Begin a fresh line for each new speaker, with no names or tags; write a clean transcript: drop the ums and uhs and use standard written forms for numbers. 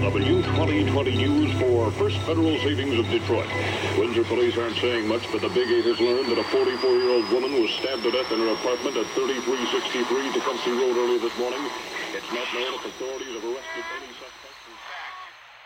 KFLW 2020 News for First Federal Savings of Detroit. Windsor police aren't saying much, but the Big 8 has learned that a 44-year-old woman was stabbed to death in her apartment at 3363 Tecumseh Road early this morning. It's not known if authorities have arrested any suspect.